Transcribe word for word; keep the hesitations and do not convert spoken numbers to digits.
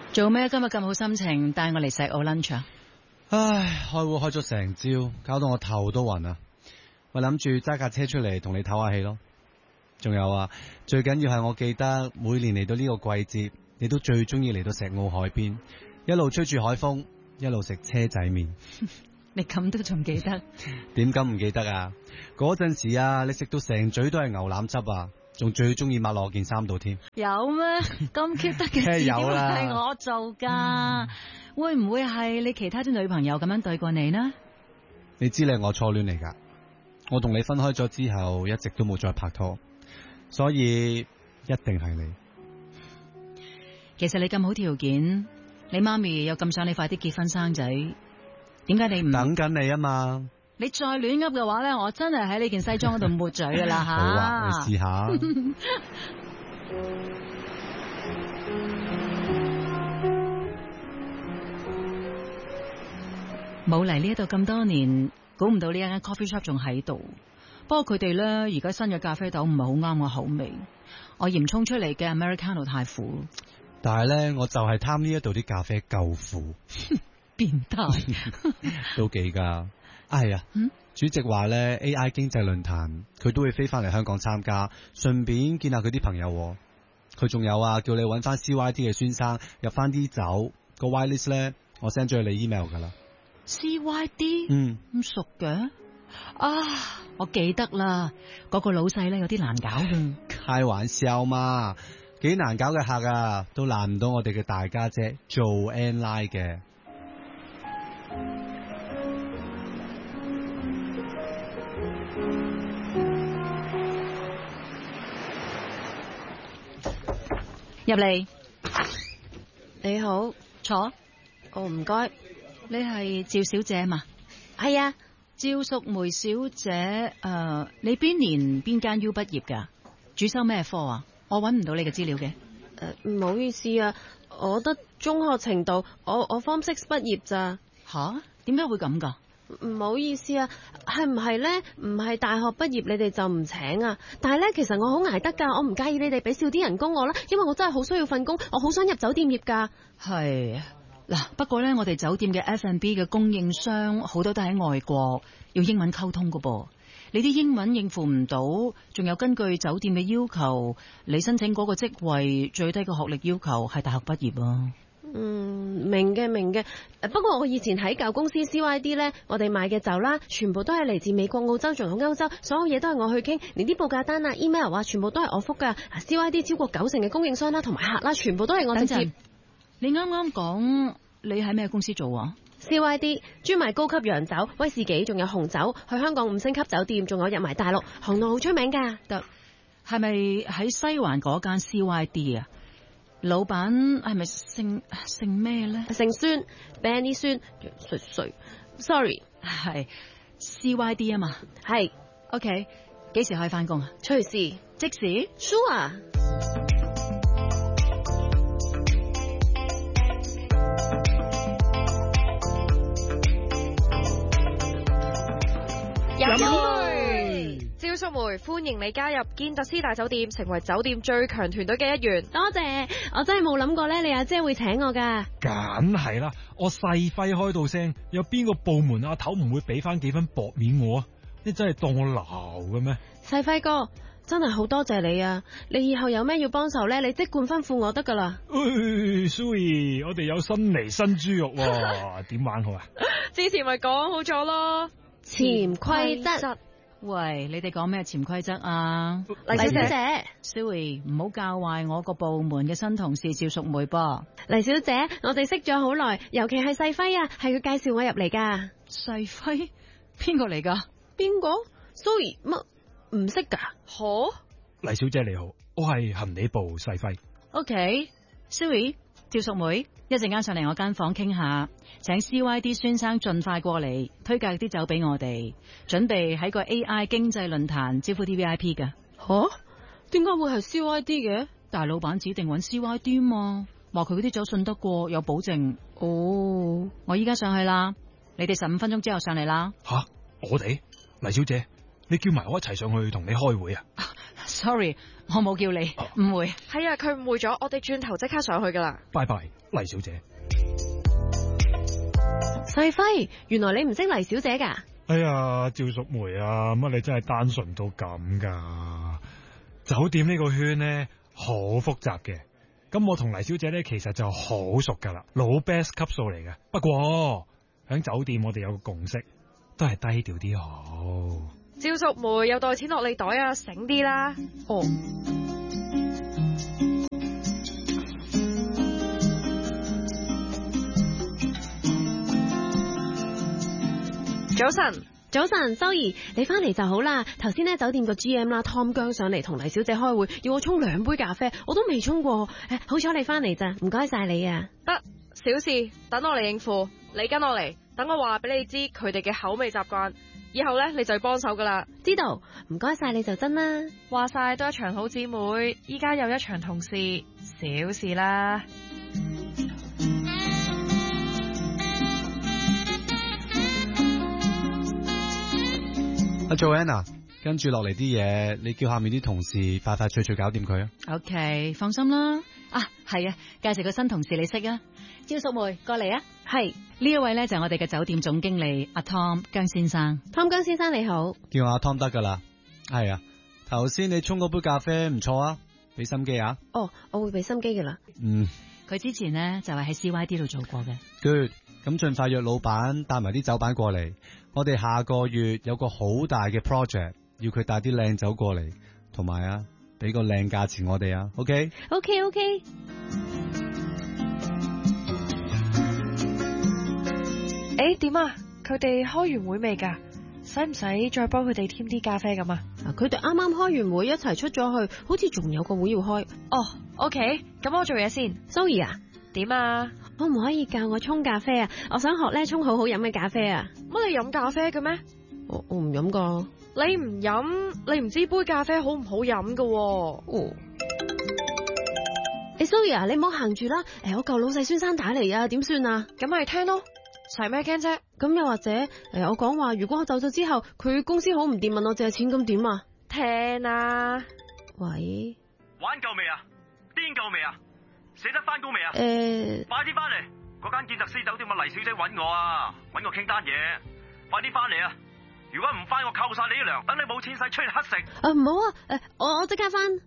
做咩今日咁好心情帶我嚟石澳 lunch 啊？ 唉，開會開咗成朝，搞到我頭都暈啊！我諗住揸架車出嚟同你唞下氣咯。仲有啊，最緊要係我記得每年嚟到呢個季節，你都最中意嚟到石澳海邊，一路吹住海風，一路食車仔麵。 你咁都仲記得？ 點解唔記得啊？嗰陣時啊，你食到成嘴都係牛腩汁啊，仲最中意抹落件衫度添。 有咩咁 Q 得嘅事點會係我做噶？嗯、會唔會係你其他啲女朋友咁樣對過你呢？ 你知你係我初戀嚟噶，我同你分開咗之後，一直都冇再拍拖，所以一定係你。 其實你咁好條件，你媽咪又咁想你快啲結婚生仔，點解你唔等緊你啊嘛？ 你再亂噏嘅話咧，我真係喺呢件西裝嗰度抹嘴噶啦吓！ 好啊，你試下。 冇嚟呢一度咁多年，估唔到呢一間 coffee shop 仲喺度。不過佢哋咧而家新嘅咖啡豆唔係好啱我口味，我鹽沖出嚟嘅 Americano 太苦。 但係咧，我就係貪呢一度啲咖啡夠苦。 變態都幾噶。啊係啊，嗯、主席話咧 A I 經濟論壇佢都會飛翻嚟香港參加，順便見下佢啲朋友。佢仲有啊，叫你搵翻 C Y D 嘅孫生入翻啲酒個 Y list 咧，我 send 咗去你 email 噶啦。 C Y D 嗯， 咁熟嘅啊，我記得啦，嗰、那個老細咧有啲難搞嘅。 開玩笑嘛，幾難搞嘅客啊，都難唔到我哋嘅大家姐做 N-line 嘅。 入嚟， 你好， 坐。 哦，唔該。 你係趙小姐嘛？ 係啊， 趙淑梅小姐。誒、呃，你邊年邊間 U 畢業噶？主修咩科啊？我搵唔到你嘅資料嘅。 誒、呃，唔好意思啊，我得中學程度，我我 Form Six 畢業咋。 吓？點解會咁噶？ 唔好意思啊，係唔係咧？唔係大學畢業你哋就唔請啊？但係咧，其實我好捱得噶，我唔介意你哋俾少啲人工我啦，因為我真係好需要份工，我好想入酒店業噶。 係嗱，不過咧，我哋酒店嘅 F and B 嘅供應商好多都喺外國，要英文溝通噶噃。你啲英文應付唔到，仲有根據酒店嘅要求，你申請嗰個職位最低嘅學歷要求係大學畢業啊。 嗯，明嘅明嘅，不過我以前喺舊公司 C Y D 咧，我哋買嘅酒啦，全部都係嚟自美國、澳洲仲有歐洲，所有嘢都係我去傾，連啲報價單啊、email 啊，全部都係我覆噶。C Y D 超過九成嘅供應商啦，同埋客啦，全部都係我直接。 你啱啱講你喺咩公司做啊？ C Y D 專賣高級洋酒、威士忌，仲有紅酒，去香港五星級酒店，仲有入埋大陸，行內好出名噶。 得，係咪喺西環嗰間 C Y D 啊？老闆係咪姓姓咩咧？ 姓孫 ，Benny 孫，瑞瑞。Sorry， 係 C Y D 啊嘛。 係 ，OK， 幾時可以翻工啊？ 隨時， 即時 ，Sure。 飲杯，趙淑梅，歡迎你加入堅特斯大酒店，成為酒店最強團隊嘅一員。 多謝，我真係冇諗過咧，你阿姐會請我噶。 梗係啦，我細輝開到聲，有邊個部門阿頭唔會俾翻幾分薄面我啊？你真係當我鬧嘅咩？ 細輝哥，真係好多謝你啊！你以後有咩要幫手咧，你即管吩咐我得噶啦。 誒，Sue，我哋有新嚟新豬肉喎，點玩好啊？ 之前咪講好咗咯。 潛規則， 喂，你哋講咩潛規則啊？ 黎小姐 ，Sue， 唔好教壞我個部門嘅新同事趙淑梅噃。 黎小姐，我哋識咗好耐，尤其係細輝啊，係佢介紹我入嚟噶。 細輝？邊個嚟噶？ 邊個 ？Sue 乜唔識噶？ 好， 黎小姐你好，我係行李部細輝。 OK，Sue，趙淑梅，一陣間上嚟我間房傾下，請 C Y D 先生盡快過嚟推介啲酒俾我哋，準備喺個 A I 經濟論壇招呼啲 V I P 噶。 吓？點解會係 C Y D 嘅？ 大老闆指定揾 C Y D 嘛，話佢嗰啲酒信得過，有保證。哦，我依家上去啦，你哋十五分鐘之後上嚟啦。 吓？我哋？黎小姐，你叫埋我一齊上去同你開會啊 sorry，我冇叫你，誤會。 係啊，佢誤會咗，我哋轉頭即刻上去噶啦。 拜拜，黎小姐。 細輝，原來你唔識黎小姐噶？ 哎呀，趙淑梅啊，乜你真係單純到咁噶？酒店呢個圈呢，好複雜嘅。咁我同黎小姐呢，其實就好熟噶啦，老 best 級數嚟嘅。不過喺酒店我哋有個共識，都係低調啲好。 趙淑梅有袋錢落你袋啊，醒啲啦。 哦。 早晨， 早晨，修儀，你翻嚟就好啦。頭先咧酒店個 G M 啦，Tom 姜上嚟同黎小姐開會，要我沖兩杯咖啡，我都未沖過。誒，好彩你翻嚟咋，唔該晒你啊。 得，小事，等我嚟應付。你跟我嚟，等我話俾你知佢哋嘅口味習慣。以後咧你就要幫手噶啦。 知道，唔該晒你就真啦。 話晒都一場好姊妹，依家又一場同事，小事啦。 阿 Joanna，跟住落嚟啲嘢，你叫下面啲同事快快脆脆搞掂佢啊。 OK， 放心啦。啊，係啊，介紹個新同事你識啊？趙淑梅，過嚟啊。係呢一位咧就係我哋嘅酒店總經理阿 Tom 姜先生。 Tom 姜先生你好， 叫阿 Tom 得噶啦。係啊，頭先你沖嗰杯咖啡唔錯啊，俾心機啊。 哦，我會俾心機噶啦。 嗯， 佢之前呢就係喺 C Y D 度做過嘅。 Good，咁盡快約老闆帶埋啲酒板過嚟。我哋下個月有個好大嘅 project，要佢帶啲靚酒過嚟，同埋啊，俾個靚價錢我哋啊 ，OK？OK OK OK。 誒，點啊？佢哋開完會未噶？使唔使再幫佢哋添啲咖啡咁啊？ 佢哋啱啱開完會，一齊出咗去，好似仲有個會要開。 哦 ，OK，咁我做嘢先。 Zoe 啊， 點啊？ 可唔可以教我沖咖啡啊？我想學咧沖好好飲嘅咖啡啊！ 乜你飲咖啡嘅咩？ 我我唔飲噶。 你唔飲，你唔知杯咖啡好唔好飲噶？哦。 誒 Zoe 啊，你唔好行住啦。誒，我舊老細孫生打嚟啊，點算啊？ 咁咪聽咯，使咩驚啫？ 咁又或者誒，我講話如果我走咗之後，佢公司好唔掂，問我借錢，咁點啊？ 聽啊！ 喂， 玩夠未啊？癲夠未啊？捨得翻工未啊？ 誒、欸， 快啲翻嚟！嗰間建特斯酒店嘅黎小姐揾我啊，揾我傾單嘢，快啲翻嚟啊！如果唔翻，我扣晒你啲糧，等你冇錢使出去乞食。 啊，唔好啊，誒，我我即刻翻。